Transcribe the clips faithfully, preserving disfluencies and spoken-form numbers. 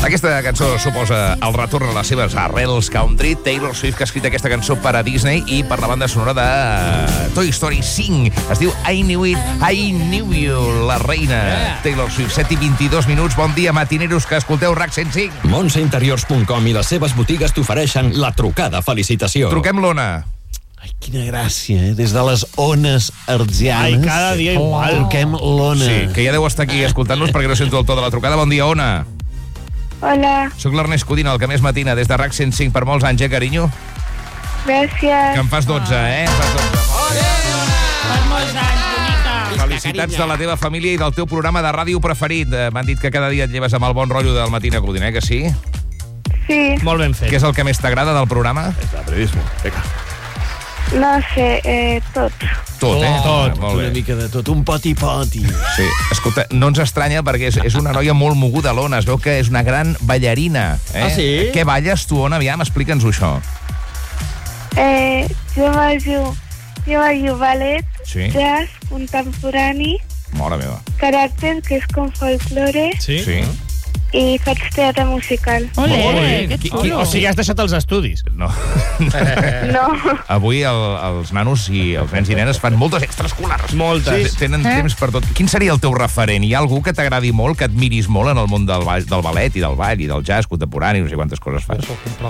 Aquesta cançó suposa el retorn a les seves arrels country. Taylor Swift, que ha escrit aquesta cançó per a Disney i per la banda sonora de Toy Story cinc. Es diu I Knew It, I Knew You, la reina. Yeah. Taylor Swift, set i vint-i-dos minuts. Bon dia, matineros, que escolteu RAC cent cinc. Montse Interiors punt com i les seves botigues t'ofereixen la trucada felicitació. Truquem l'Ona. Ai, quina gràcia, eh? Des de les ones argianes. Ai, cada dia igual. Truquem l'Ona. Sí, que ja deu estar aquí escoltant-nos perquè no sento el to de la trucada. Bon dia, Ona. Hola. Soc l'Ernest Codina, el que més matina des de RAC cent cinc per molts anys, eh, carinyo? Gràcies. Que en fas dotze, eh? En fas dotze. Ole, per molts anys, bonica. Felicitats de la teva família i del teu programa de ràdio preferit. Eh, M'han dit que cada dia et lleves amb el bon rotllo del Matina Codina, eh, que sí? Sí. Molt ben fet. Què és el que més t'agrada del programa? És de periodisme. Vinga. No sé, eh, tot. Tot, eh? Tot. Molt Una bé. mica de tot, un poti-poti. Sí, escolta, no ens estranya perquè és, és una noia molt moguda, l'Ona. Es veu que és una gran ballarina. Eh? Ah, sí? Què balles tu, Ona? Aviam, explica'ns-ho, això. Eh, jo ballo, jo ballo ballet, Sí. jazz, contemporani, Mare meva. caràcter, que és com folklore, Sí? Sí? i faig teatre musical. Ole, Molt bé. que Qui- xulo. qui- O sigui, has deixat els estudis. No. No. Avui el, els nanos i els nens i nenes fan moltes extraescolars. Moltes. Sí, tenen eh? temps per tot. Quin seria el teu referent? Hi ha algú que t'agradi molt, que admiris molt en el món del, ball, del ballet i del ball i del jazz contemporani, no sé quantes coses fas.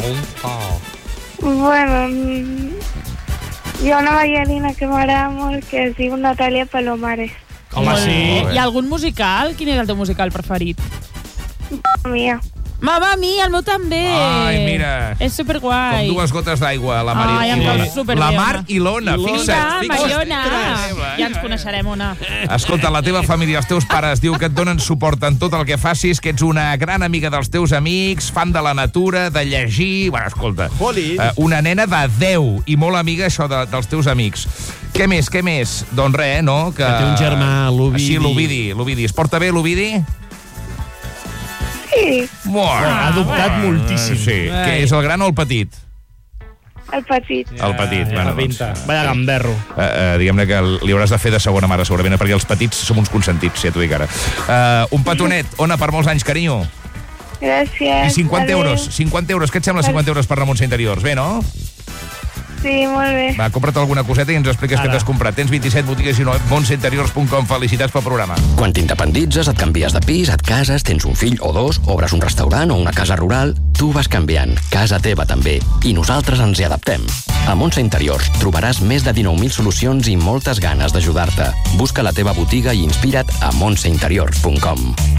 Bueno, mm, hi ha una ballarina que m'agrada molt que es diu Natalia Palomares. Home, Molt sí. bé. I algun musical? Quin és el teu musical preferit? Mia. Mamma Mia, el meu també! Ai, mira. És superguai. Com dues gotes d'aigua, la Mar Ai, i em l'Ona. cau superbé, La Ona. Mar i l'Ona, Vinga, fixa't, fixa't. Mariona. Ostres. Ja ens coneixerem, Ona. Escolta, la teva família, els teus pares, diu que et donen suport en tot el que facis, que ets una gran amiga dels teus amics, fan de la natura, de llegir... Bueno, escolta, Jolín. eh, una nena de deu i molt amiga, això, de, dels teus amics. Què més, què més? Doncs res, no? Que, Que té un germà, l'Ovidi. Sí, l'Ovidi, l'Ovidi. Es porta bé, l'Ovidi? Sí, Molt. Ha adoptat moltíssim. Sí. Què, és el gran o el petit? el petit. El petit, Ja, bueno, ja pinta. doncs, Vaya gamberro. Uh, uh, diguem-ne que li hauràs de fer de segona mare, segurament, perquè els petits som uns consentits, ja t'ho dic ara. Uh, un petonet, Ona, per molts anys, carinyo. Gràcies. I cinquanta Adéu. euros, cinquanta euros. Què et sembla cinquanta euros per la Montse Interiors? Bé, no? Sí, molt bé. Va, compra't alguna coseta i ens expliques Ara. què t'has comprat. Tens vint-i-set botigues i no, montse interiors punt com. Felicitats pel programa. Quan t'independitzes, et canvies de pis, et cases, tens un fill o dos, obres un restaurant o una casa rural, tu vas canviant, casa teva també, i nosaltres ens hi adaptem. A Montse Interiors trobaràs més de dinou mil solucions i moltes ganes d'ajudar-te. Busca la teva botiga i inspira't a montse interiors punt com.